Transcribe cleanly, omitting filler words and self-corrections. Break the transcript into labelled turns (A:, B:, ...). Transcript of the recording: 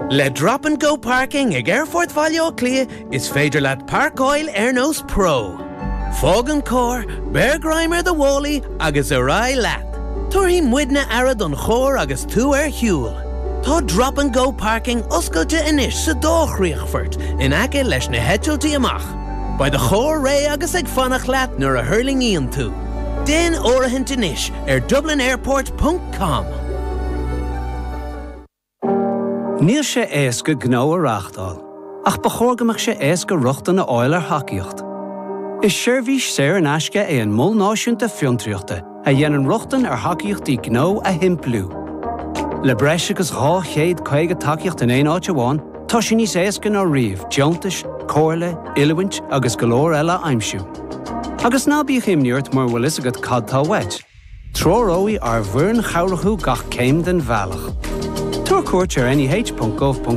A: Le drop and go parking ag Airfort Valio Clia is féidir leat Park Oil Airnos Pro. Fogan Cor, Bear Grimer the Wally agus a rai lat. Tuairtí muidna arad an chór agus tú Huel. Tá drop and go parking oscailte inis sa dóchríochfort in aice leis na hetiltí amach. By the chór ré agus ag fannach leat nuair a hurling íon tú. Den orahint inis dublinairport.com.
B: Níl sé éasca gnó a rachtáil, ach ba chógamach sé éasca ruchtan na áil ar haciacht. Is seirbhís séir an aisce é an mul náisiúnta fiontriachta a dhéanann ruchtan ar haciachtaí gnó a himplú. Le breis agus 850 taciacht in éon áit amháin, tá sin níos éasca ná riamh, deontais, cóirle, ilúint agus go leor eile aimsiú. Agus ná bíodh imniúirt mar bhfuil is agad cadtá weid. Tróróí ar bhuireann chomhrathú gach céim den bhealach. Tuair cuairt ar nih.gov.